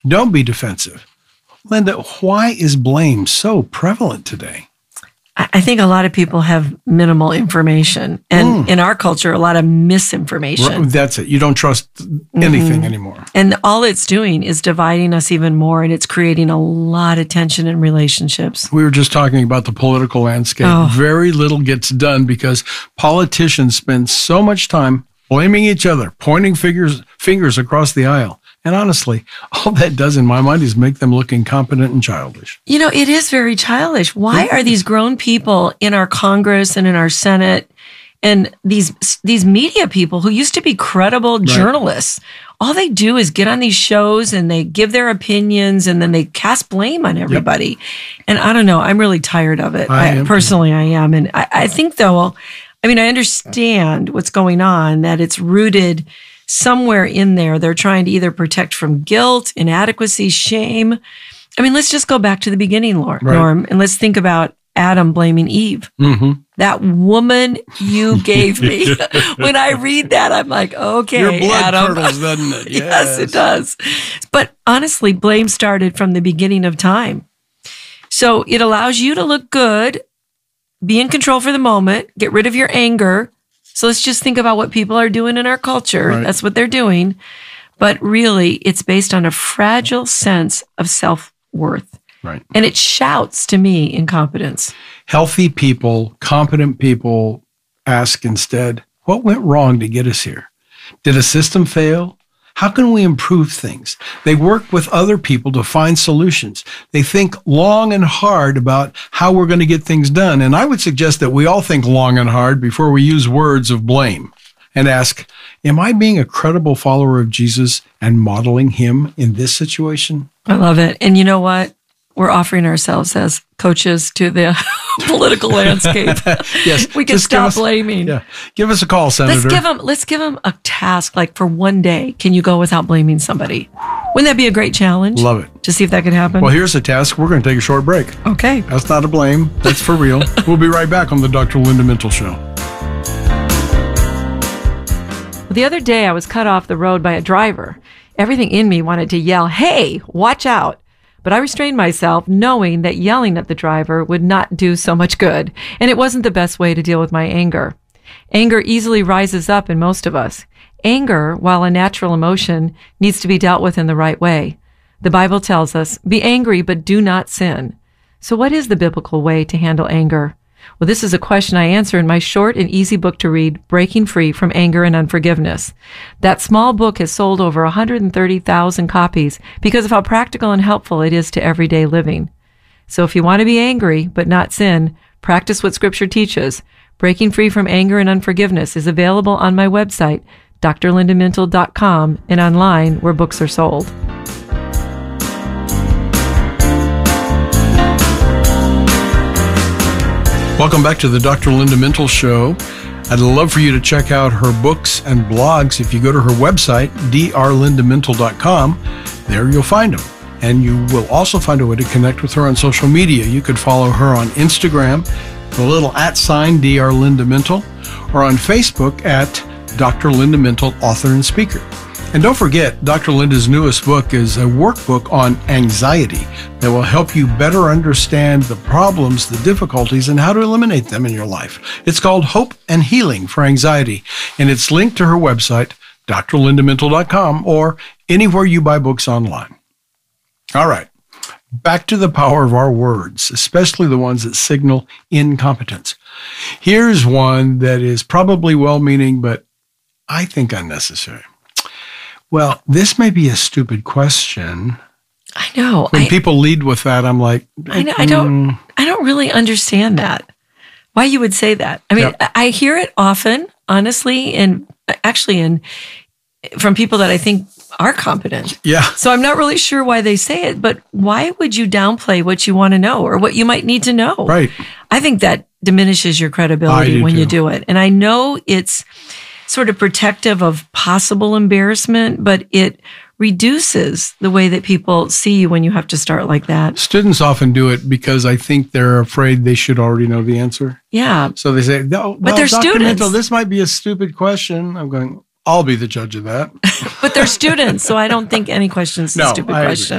Don't be defensive. Linda, why is blame so prevalent today? I think a lot of people have minimal information. And in our culture, a lot of misinformation. That's it. You don't trust anything anymore. And all it's doing is dividing us even more. And it's creating a lot of tension in relationships. We were just talking about the political landscape. Very little gets done because politicians spend so much time blaming each other, pointing fingers across the aisle. And honestly, all that does in my mind is make them look incompetent and childish. You know, it is very childish. Why are these grown people in our Congress and in our Senate and these media people who used to be credible journalists, all they do is get on these shows and they give their opinions and then they cast blame on everybody. And I don't know, I'm really tired of it. I am. And I think, though, I mean, I understand what's going on, that it's rooted somewhere in there. They're trying to either protect from guilt, inadequacy, shame. I mean, let's just go back to the beginning, Norm, and let's think about Adam blaming Eve. That woman you gave me. When I read that, I'm like, okay, your blood Adam. curdles, doesn't it? Yes, it does. But honestly, blame started from the beginning of time. So it allows you to look good, be in control for the moment, get rid of your anger. So let's just think about what people are doing in our culture. Right. That's what they're doing. But really, it's based on a fragile sense of self-worth. Right. And it shouts to me incompetence. Healthy people, competent people ask instead, what went wrong to get us here? Did a system fail? How can we improve things? They work with other people to find solutions. They think long and hard about how we're going to get things done. And I would suggest that we all think long and hard before we use words of blame and ask, am I being a credible follower of Jesus and modeling him in this situation? I love it. And you know what? We're offering ourselves as coaches to the political landscape. Yes, We can stop blaming. Yeah. Give us a call, Senator. Let's give them a task, like for one day, can you go without blaming somebody? Wouldn't that be a great challenge? Love it. To see if that could happen? Well, here's a task. We're going to take a short break. Okay. That's not a blame. That's for real. We'll be right back on the Dr. Linda Mintle Show. The other day, I was cut off the road by a driver. Everything in me wanted to yell, "Hey, watch out." But I restrained myself, knowing that yelling at the driver would not do so much good, and it wasn't the best way to deal with my anger. Anger easily rises up in most of us. Anger, while a natural emotion, needs to be dealt with in the right way. The Bible tells us, be angry, but do not sin. So what is the biblical way to handle anger? Well, this is a question I answer in my short and easy book to read, Breaking Free from Anger and Unforgiveness. That small book has sold over 130,000 copies because of how practical and helpful it is to everyday living. So if you want to be angry but not sin, practice what Scripture teaches. Breaking Free from Anger and Unforgiveness is available on my website, drlindamintle.com, and online where books are sold. Welcome back to the Dr. Linda Mintle Show. I'd love for you to check out her books and blogs. If you go to her website, drlindamintle.com, there you'll find them. And you will also find a way to connect with her on social media. You could follow her on Instagram, the little @ Dr. Linda Mintle, or on Facebook at Dr. Linda Mintle, author and speaker. And don't forget, Dr. Linda's newest book is a workbook on anxiety that will help you better understand the problems, the difficulties, and how to eliminate them in your life. It's called Hope and Healing for Anxiety, and it's linked to her website, drlindamintle.com, or anywhere you buy books online. All right, back to the power of our words, especially the ones that signal incompetence. Here's one that is probably well-meaning, but I think unnecessary. Well, this may be a stupid question. I know. When people lead with that, I'm like, I don't really understand that. Why you would say that? I mean, I hear it often, honestly, and actually from people that I think are competent. Yeah. So I'm not really sure why they say it, but why would you downplay what you want to know or what you might need to know? Right. I think that diminishes your credibility when you do it. And I know it's sort of protective of possible embarrassment, but it reduces the way that people see you when you have to start like that. Students often do it because I think they're afraid they should already know the answer. Yeah. So they say, no, but they're Dr. students. Mintle, this might be a stupid question. I'm going, I'll be the judge of that. But they're students, so I don't think any question's a No, stupid I agree. question.